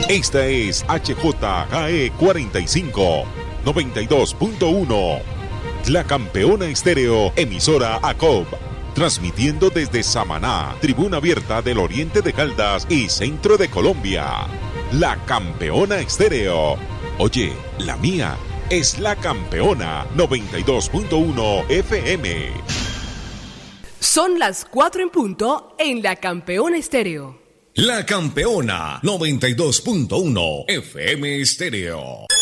Esta es HJGE 45, 92.1. La Campeona Estéreo, emisora ACOB. Transmitiendo desde Samaná, tribuna abierta del oriente de Caldas y centro de Colombia. La Campeona Estéreo. Oye, la mía es La Campeona 92.1 FM. Son las 4 en punto en La Campeona Estéreo. La Campeona 92.1 FM Estéreo.